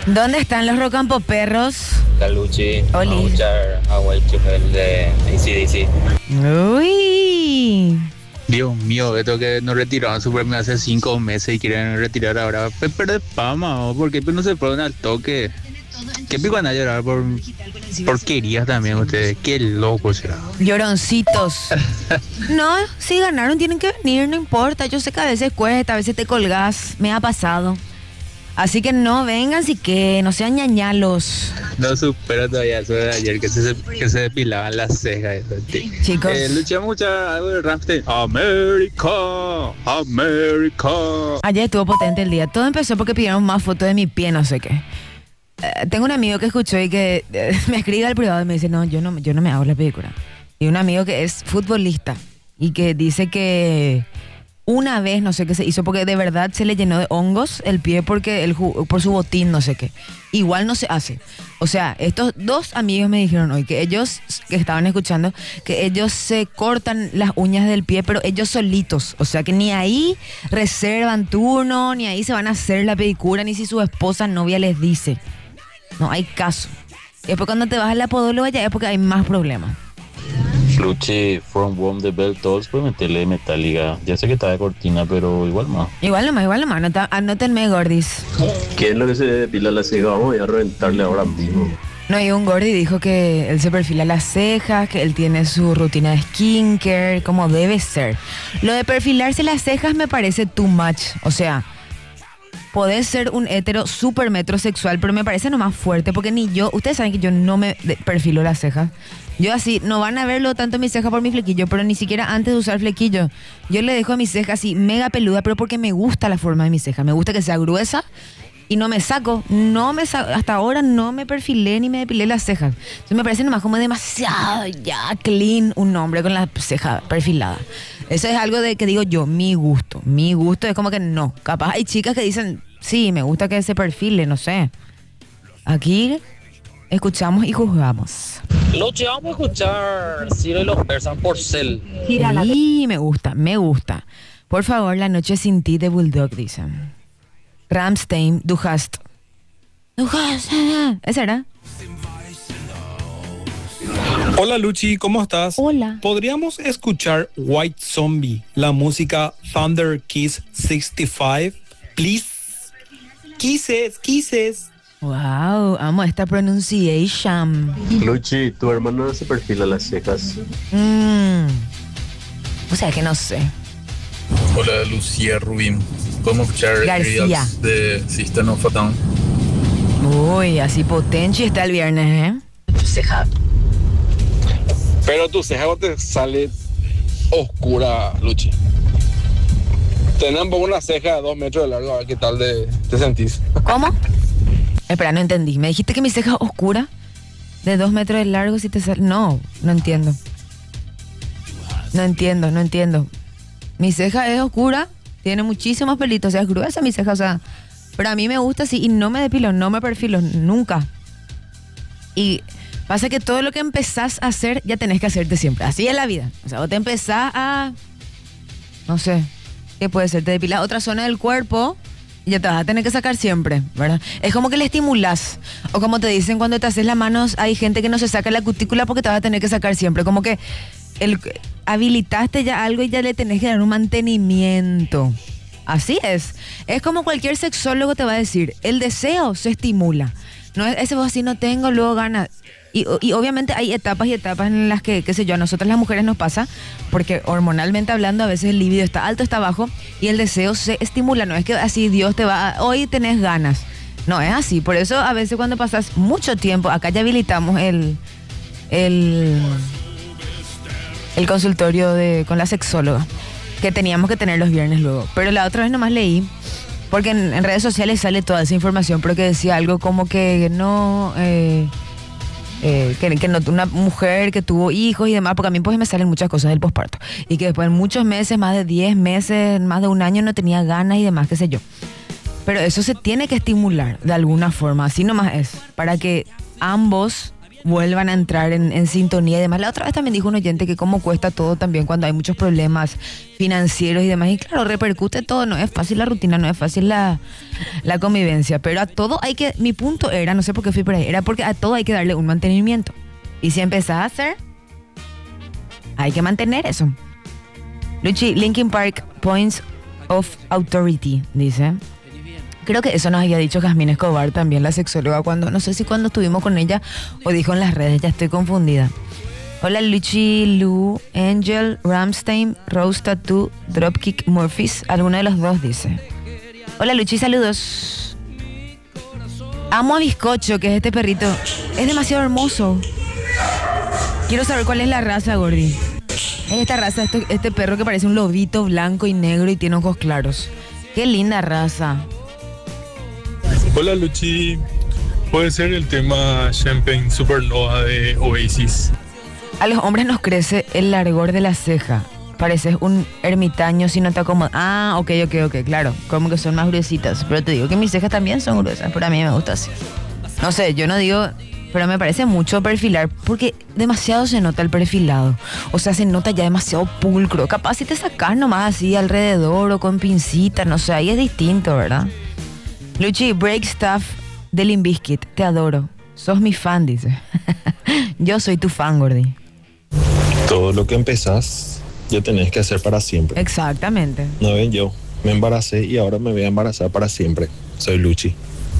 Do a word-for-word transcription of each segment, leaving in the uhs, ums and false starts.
¿Dónde están los Rocampo perros? La Luchi. Oli. Vamos a escuchar Hawaii Chupel de A C D C. Uy. Dios mío, esto que nos retiraron su premio hace cinco meses y quieren retirar ahora. Pepe de Pama, ¿por qué no se ponen al toque? ¿Qué pico van a llorar por porquerías también ustedes? Qué loco será. Lloroncitos. No, si ganaron tienen que venir, no importa. Yo sé que a veces cuesta, a veces te colgás. Me ha pasado. Así que no vengan, si que no sean ñañalos. No supero todavía eso de ayer que se, que se depilaban las cejas. Chicos. Eh, luchamos mucho algo de Ramstein. América, América. Ayer estuvo potente el día. Todo empezó porque pidieron más fotos de mi pie, no sé qué. Eh, tengo un amigo que escuchó y que eh, me escribe al privado y me dice, no, yo no, yo no me hago la película. Y un amigo que es futbolista y que dice que una vez, no sé qué se hizo, porque de verdad se le llenó de hongos el pie porque él jugó, por su botín, no sé qué. Igual no se hace. O sea, estos dos amigos me dijeron hoy que ellos, que estaban escuchando, que ellos se cortan las uñas del pie, pero ellos solitos. O sea, que ni ahí reservan turno, ni ahí se van a hacer la pedicura, ni si su esposa, novia les dice. No hay caso. Y después cuando te vas a la podóloga ya es porque hay más problemas. Luchi, From Warm the Bell, todos pueden meterle Metallica. Ya sé que está de cortina, pero igual más. Igual nomás, igual nomás. Anota, anótenme, gordis. ¿Qué es lo que se depila la ceja? Vamos a reventarle ahora mismo. No, y un gordi dijo que él se perfila las cejas, que él tiene su rutina de skincare, como debe ser. Lo de perfilarse las cejas me parece too much. O sea, podés ser un hetero súper metrosexual, pero me parece nomás fuerte, porque ni yo, ustedes saben que yo no me perfilo las cejas. Yo así, no van a verlo tanto mi ceja por mi flequillo, pero ni siquiera antes de usar flequillo. Yo le dejo a mi ceja así, mega peluda, pero porque me gusta la forma de mi ceja. Me gusta que sea gruesa y no me saco. No me saco, hasta ahora no me perfilé ni me depilé las cejas. Entonces me parece nomás como demasiado ya clean un hombre con la ceja perfilada. Eso es algo de que digo yo, mi gusto. Mi gusto es como que no. Capaz hay chicas que dicen, sí, me gusta que se perfile, no sé. Aquí escuchamos y juzgamos. Luchi, vamos a escuchar Ciro y los persas por Cel. Sí, me gusta, me gusta. Por favor, La noche sin ti de Bulldog, dicen. Rammstein, Du hast. Du hast. ¿Esa era? Hola Luchi, ¿cómo estás? Hola. ¿Podríamos escuchar White Zombie, la música Thunder Kiss sesenta y cinco? Please. Kisses, kisses. Wow, amo esta pronunciation. Luchi, tu hermano se perfila las cejas. Mm. O sea que no sé. Hola Lucía Rubín. ¿Podemos escuchar García. Aerials de System of a Down? Uy, así potencia está el viernes, ¿eh? Ceja. Pero tu ceja te sale oscura, Luchi. Tenés un poco una ceja de dos metros de largo, a ver qué tal de, te sentís. ¿Cómo? Espera, no entendí. ¿Me dijiste que mi ceja es oscura? ¿De dos metros de largo si te sale? No, no entiendo. No entiendo, no entiendo. Mi ceja es oscura, tiene muchísimos pelitos, o sea, es gruesa mi ceja, o sea... Pero a mí me gusta así y no me depilo, no me perfilo, nunca. Y pasa que todo lo que empezás a hacer, ya tenés que hacerte siempre. Así es la vida. O sea, vos te empezás a... No sé, ¿qué puede ser? Te depilás otra zona del cuerpo... y ya te vas a tener que sacar siempre, ¿verdad? Es como que le estimulas. O como te dicen cuando te haces las manos, hay gente que no se saca la cutícula porque te vas a tener que sacar siempre. Como que el, habilitaste ya algo y ya le tenés que dar un mantenimiento. Así es. Es como cualquier sexólogo te va a decir, el deseo se estimula. No es ese vos así no tengo, luego gana. Y, y obviamente hay etapas y etapas en las que, qué sé yo, a nosotras las mujeres nos pasa, porque hormonalmente hablando a veces el libido está alto, está bajo, y el deseo se estimula. No es que así Dios te va a, hoy tenés ganas. No es así. Por eso a veces cuando pasas mucho tiempo, acá ya habilitamos el, el, el consultorio de, con la sexóloga, que teníamos que tener los viernes luego. Pero la otra vez nomás leí, porque en, en redes sociales sale toda esa información, pero que decía algo como que no... Eh, Eh, que, que no, una mujer que tuvo hijos y demás, porque a mí pues me salen muchas cosas del posparto, y que después de muchos meses, más de diez meses, más de un año no tenía ganas y demás, qué sé yo. Pero eso se tiene que estimular de alguna forma, así nomás es, para que ambos vuelvan a entrar en, en sintonía y demás. La otra vez también dijo un oyente que cómo cuesta todo también cuando hay muchos problemas financieros y demás. Y claro, repercute todo, no es fácil la rutina, no es fácil la, la convivencia. Pero a todo hay que, mi punto era, no sé por qué fui por ahí, era porque a todo hay que darle un mantenimiento. Y si empezás a hacer, hay que mantener eso. Luchi, Linkin Park, Points of Authority, dice. Creo que eso nos había dicho Jazmín Escobar también, la sexóloga, cuando, no sé si cuando estuvimos con ella o dijo en las redes, ya estoy confundida. Hola Luchi, Lu, Angel, Ramstein, Rose Tattoo, Dropkick Murphys, alguno de los dos dice. Hola Luchi, saludos. Amo a Bizcocho, que es este perrito. Es demasiado hermoso. Quiero saber cuál es la raza, Gordi. Es esta raza, este, este perro que parece un lobito blanco y negro y tiene ojos claros. Qué linda raza. Hola Luchi, puede ser el tema Champagne Supernova de Oasis. A los hombres nos crece el largor de la ceja. Pareces un ermitaño si no te acomodas. Ah, ok, ok, ok, claro. Como que son más gruesitas. Pero te digo que mis cejas también son gruesas, pero a mí me gusta así. No sé, yo no digo, pero me parece mucho perfilar porque demasiado se nota el perfilado. O sea, se nota ya demasiado pulcro. Capaz si te sacas nomás así alrededor o con pincitas, no sé, ahí es distinto, ¿verdad? Luchi, Break Stuff de Limp Bizkit, te adoro. Sos mi fan, dice. Yo soy tu fan, Gordi. Todo lo que empezás, ya tenés que hacer para siempre. Exactamente. No ven, yo me embaracé y ahora me voy a embarazar para siempre. Soy Luchi.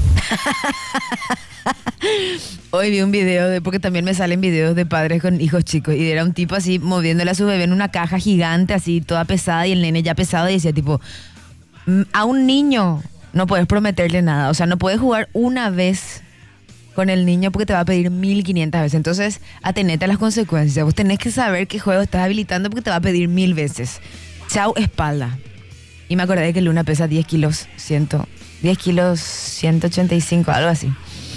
Hoy vi un video de, porque también me salen videos de padres con hijos chicos, y era un tipo así moviéndole a su bebé en una caja gigante, así toda pesada, y el nene ya pesado, y decía tipo, a un niño no puedes prometerle nada, o sea, no puedes jugar una vez con el niño porque te va a pedir mil quinientas veces. Entonces, atenete a las consecuencias. Vos tenés que saber qué juego estás habilitando porque te va a pedir mil veces. Chau, espalda. Y me acordé de que Luna pesa diez kilos, cien, diez kilos, ciento ochenta y cinco, algo así.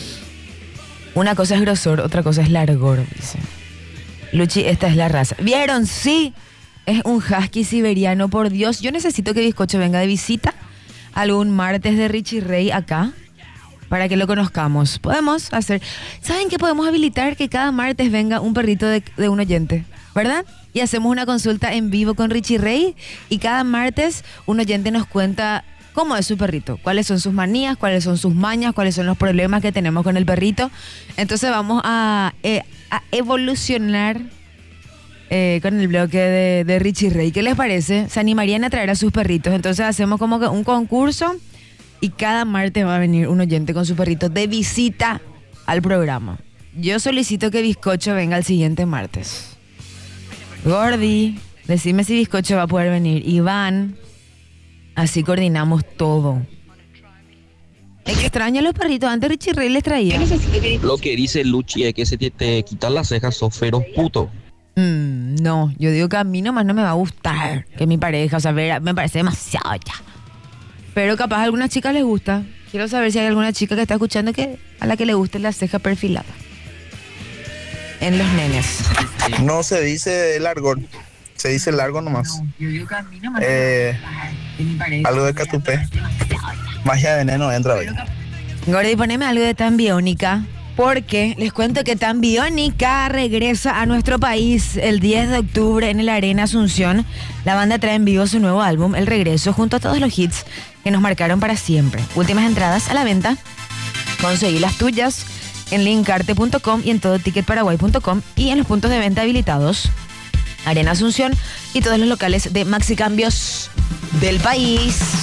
Una cosa es grosor, otra cosa es largor, dice. Luchi, esta es la raza. ¿Vieron? Sí, es un husky siberiano, por Dios. Yo necesito que Bizcocho venga de visita algún martes de Richie Rey acá, para que lo conozcamos. Podemos hacer... ¿Saben qué podemos habilitar? Que cada martes venga un perrito de, de un oyente, ¿verdad? Y hacemos una consulta en vivo con Richie Rey, y cada martes un oyente nos cuenta cómo es su perrito, cuáles son sus manías, cuáles son sus mañas, cuáles son los problemas que tenemos con el perrito. Entonces vamos a, eh, a evolucionar eh, con el bloque de, de Richie Rey. ¿Qué les parece? ¿Se animarían a traer a sus perritos? Entonces hacemos como que un concurso y cada martes va a venir un oyente con su perrito de visita al programa. Yo solicito que Bizcocho venga el siguiente martes. Gordi, decime si Bizcocho va a poder venir. Iván, así coordinamos todo. Extraño a los perritos, antes Richie Rey les traía. Lo que dice Luchi es que se te, te quitan las cejas, sos feroz puto. Mm, no, yo digo que a mí nomás no me va a gustar que mi pareja, o sea, ver, me parece demasiado ya. Pero capaz a algunas chicas les gusta. Quiero saber si hay alguna chica que está escuchando que a la que le guste la ceja perfilada en los nenes. No se dice largor, se dice largo nomás. Eh, algo de catupé. Magia de veneno entra hoy. Gordi, poneme algo de Tan Biónica, porque les cuento que Tan Biónica regresa a nuestro país el diez de octubre en el Arena Asunción. La banda trae en vivo su nuevo álbum, El Regreso, junto a todos los hits que nos marcaron para siempre. Últimas entradas a la venta. Conseguí las tuyas en linkarte punto com y en todo ticket paraguay punto com y en los puntos de venta habilitados Arena Asunción y todos los locales de Maxi Cambios del país.